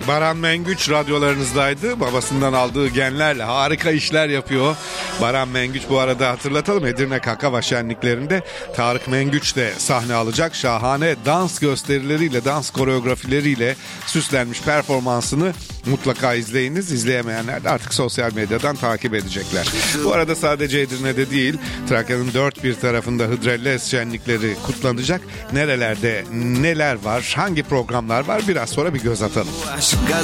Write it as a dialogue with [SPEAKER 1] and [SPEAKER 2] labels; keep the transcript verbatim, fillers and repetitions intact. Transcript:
[SPEAKER 1] Baran Mengüç radyolarınızdaydı. Babasından aldığı genlerle harika işler yapıyor. Baran Mengüç, bu arada hatırlatalım, Edirne Kakava şenliklerinde Tarık Mengüç de sahne alacak. Şahane dans gösterileriyle, dans koreografileriyle süslenmiş performansını mutlaka izleyiniz. İzleyemeyenler de artık sosyal medyadan takip edecekler. Bu arada sadece Edirne'de değil, Trakya'nın dört bir tarafında Hıdrellez şenlikleri kutlanacak. Nerelerde neler var, hangi programlar var, biraz sonra bir göz atalım.
[SPEAKER 2] Aşk